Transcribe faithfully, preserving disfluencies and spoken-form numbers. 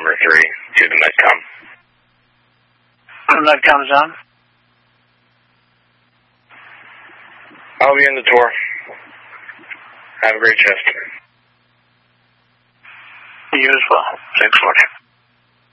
number three to the Medcom. Medcom's on. I'll be in the tour. Have a great shift. You as well. six forty.